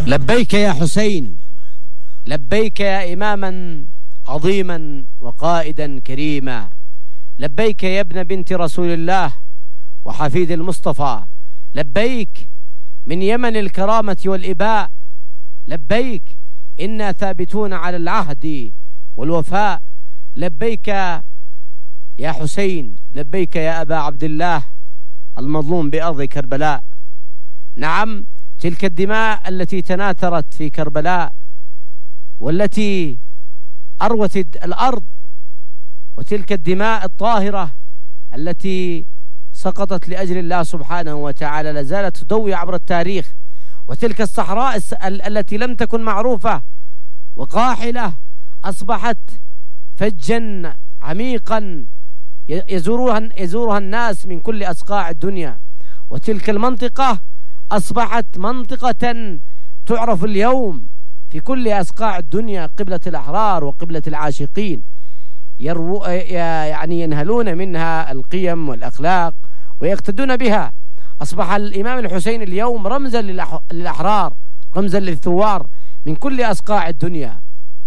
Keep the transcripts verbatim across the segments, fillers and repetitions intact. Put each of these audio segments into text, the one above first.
لبيك يا حسين، لبيك يا إماما عظيما وقائدا كريما، لبيك يا ابن بنت رسول الله وحفيد المصطفى، لبيك من يمن الكرامة والإباء، لبيك إنا ثابتون على العهد والوفاء، لبيك يا حسين، لبيك يا أبا عبد الله المظلوم بأرض كربلاء. نعم، تلك الدماء التي تناثرت في كربلاء والتي أروت الأرض، وتلك الدماء الطاهرة التي سقطت لأجل الله سبحانه وتعالى لازالت تضوي عبر التاريخ، وتلك الصحراء التي لم تكن معروفة وقاحلة أصبحت فجا عميقا يزورها, يزورها الناس من كل أصقاع الدنيا، وتلك المنطقة أصبحت منطقة تعرف اليوم في كل أصقاع الدنيا قبلة الأحرار وقبلة العاشقين، يرو يعني ينهلون منها القيم والأخلاق ويقتدون بها. أصبح الإمام الحسين اليوم رمزا للأحرار، رمزا للثوار من كل أصقاع الدنيا.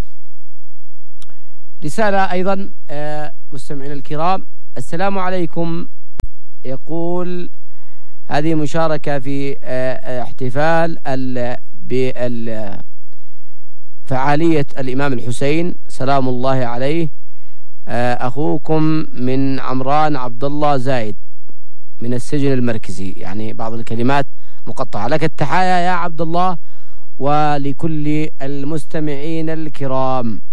رسالة أيضا مستمعين الكرام، السلام عليكم. يقول هذه مشاركة في احتفال بفعالية الإمام الحسين سلام الله عليه، أخوكم من عمران عبد الله زايد من السجن المركزي، يعني بعض الكلمات مقطعة. لك التحايا يا عبد الله ولكل المستمعين الكرام.